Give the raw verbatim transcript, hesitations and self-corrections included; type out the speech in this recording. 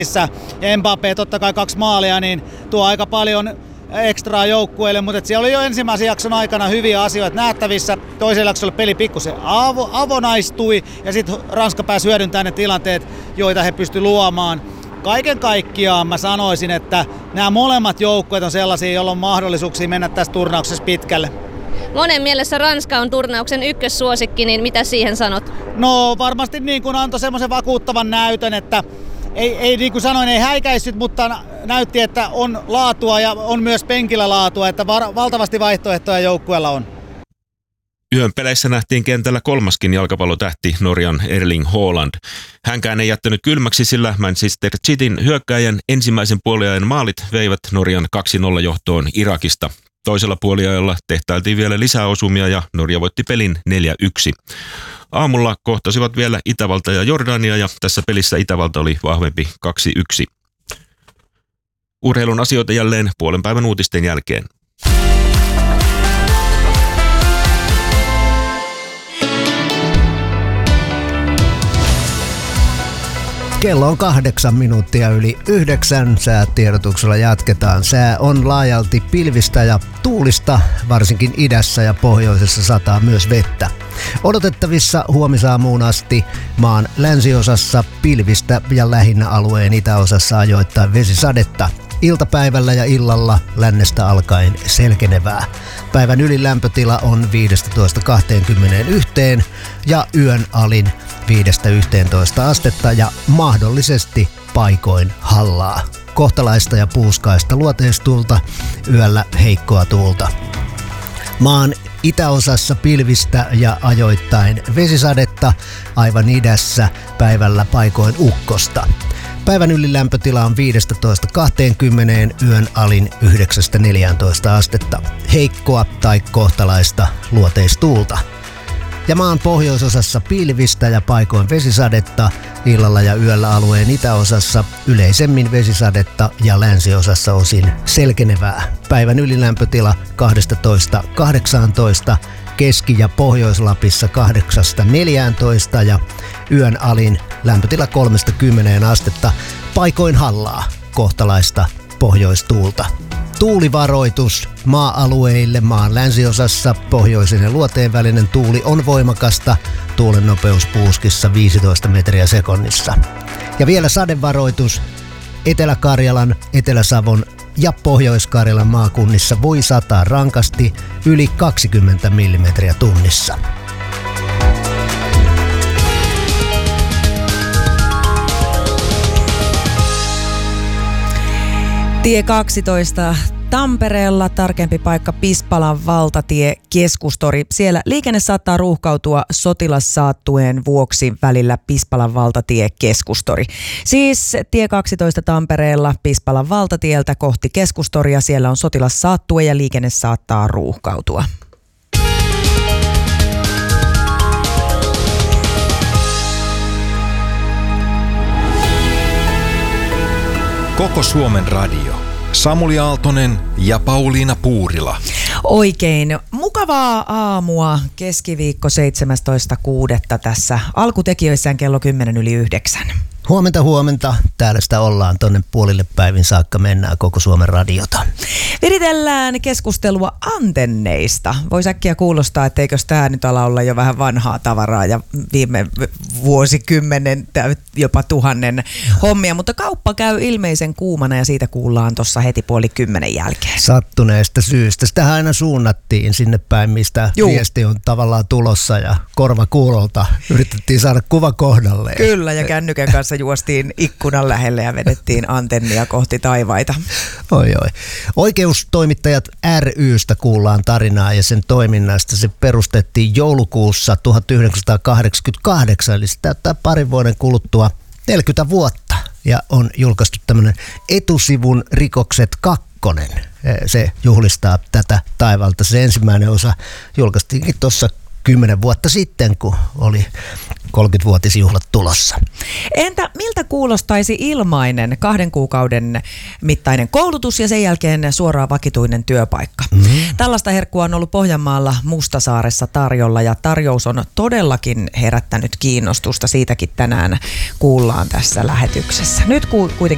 ja Mbappé totta kai kaksi maalia, niin tuo aika paljon ekstraa joukkueelle, mutta siellä oli jo ensimmäisen jakson aikana hyviä asioita nähtävissä. Toisella jaksolla peli pikkusen avo, avonaistui ja sitten Ranska pääsi hyödyntämään ne tilanteet, joita he pystyivät luomaan. Kaiken kaikkiaan mä sanoisin, että nämä molemmat joukkueet on sellaisia, joilla on mahdollisuuksia mennä tässä turnauksessa pitkälle. Monen mielessä Ranska on turnauksen ykkössuosikki, niin mitä siihen sanot? No varmasti niin kuin antoi semmoisen vakuuttavan näytön, että ei, ei niin kuin sanoin, ei häikäissyt, mutta näytti, että on laatua ja on myös penkillä laatua, että var, valtavasti vaihtoehtoja joukkueella on. Yön peleissä nähtiin kentällä kolmaskin jalkapallotähti Norjan Erling Haaland. Hänkään ei jättänyt kylmäksi, sillä Manchester Cityn hyökkääjän ensimmäisen puoliajan maalit veivät Norjan kaksi nolla johtoon Irakista. Toisella puoliajalla tehtailtiin vielä lisäosumia ja Norja voitti pelin neljä yksi. Aamulla kohtasivat vielä Itävalta ja Jordania ja tässä pelissä Itävalta oli vahvempi kaksi yksi. Urheilun asioita jälleen puolen päivän uutisten jälkeen. Kello on kahdeksan minuuttia yli yhdeksän. Säätiedotuksella jatketaan. Sää on laajalti pilvistä ja tuulista, varsinkin idässä ja pohjoisessa sataa myös vettä. Odotettavissa huomisaamuun asti maan länsiosassa pilvistä ja lähinnä alueen itäosassa ajoittain vesisadetta. Iltapäivällä ja illalla lännestä alkaen selkenevää. Päivän ylin lämpötila on viisitoista kaksikymmentäyksi ja yön alin viidestä yhteentoista astetta ja mahdollisesti paikoin hallaa. Kohtalaista ja puuskaista luoteistuulta, yöllä heikkoa tuulta. Maan itäosassa pilvistä ja ajoittain vesisadetta, aivan idässä päivällä paikoin ukkosta. Päivän ylin lämpötila on viisitoista kaksikymmentä, yön alin yhdeksästä neljääntoista astetta. Heikkoa tai kohtalaista luoteistuulta. Ja maan pohjoisosassa pilvistä ja paikoin vesisadetta, illalla ja yöllä alueen itäosassa yleisemmin vesisadetta ja länsiosassa osin selkenevää. Päivän ylilämpötila kaksitoista kahdeksantoista, Keski- ja Pohjois-Lapissa kahdeksasta neljääntoista ja yön alin lämpötila kolmesta kymmeneen astetta, paikoin hallaa, kohtalaista pohjoistuulta. Tuulivaroitus maa-alueille maan länsiosassa, pohjoisen ja luoteen välinen tuuli on voimakasta, tuulen nopeus puuskissa viisitoista metriä sekunnissa. Ja vielä sadevaroitus, Etelä-Karjalan, Etelä-Savon ja Pohjois-Karjalan maakunnissa voi sataa rankasti yli kaksikymmentä millimetriä tunnissa. Tie kaksitoista Tampereella, tarkempi paikka Pispalan valtatie Keskustori. Siellä liikenne saattaa ruuhkautua sotilassaattueen vuoksi välillä Pispalan valtatie Keskustori. Siis tie kaksitoista Tampereella Pispalan valtatieltä kohti Keskustoria. Siellä on sotilassaattue ja liikenne saattaa ruuhkautua. Koko Suomen radio. Samuli Aaltonen ja Pauliina Puurila. Oikein mukavaa aamua, keskiviikko seitsemästoista kuudetta tässä alkutekijöissään kello kymmenen yli yhdeksän. Huomenta, huomenta. Täällä sitä ollaan, tonne puolille päivin saakka mennään Koko Suomen radiota. Viritellään keskustelua antenneista. Voisi äkkiä kuulostaa, että eikös tämä nyt ala olla jo vähän vanhaa tavaraa ja viime vuosikymmenen, jopa tuhannen hommia. Mutta kauppa käy ilmeisen kuumana ja siitä kuullaan tuossa heti puoli kymmenen jälkeen. Sattuneesta syystä. Sitä aina suunnattiin sinne päin, mistä Juu. viesti on tavallaan tulossa ja korva kuulolta yritettiin saada kuva kohdalleen. Kyllä, ja kännykän kanssa juostiin ikkunan lähelle ja vedettiin antennia kohti taivaita. Oi oi. Oikeustoimittajat ry:stä kuullaan tarinaa ja sen toiminnasta. Se perustettiin joulukuussa tuhatyhdeksänsataakahdeksankymmentäkahdeksan, eli se täyttää parin vuoden kuluttua neljäkymmentä vuotta. Ja on julkaistu tämmöinen Etusivun rikokset kakkonen. Se juhlistaa tätä taivalta. Se ensimmäinen osa julkaistiinkin tuossa kymmenen vuotta sitten, kun oli kolmekymmentävuotisjuhlat tulossa. Entä miltä kuulostaisi ilmainen kahden kuukauden mittainen koulutus ja sen jälkeen suoraan vakituinen työpaikka? Mm-hmm. Tällaista herkkua on ollut Pohjanmaalla Mustasaaressa tarjolla ja tarjous on todellakin herättänyt kiinnostusta. Siitäkin tänään kuullaan tässä lähetyksessä. Nyt kuitenkin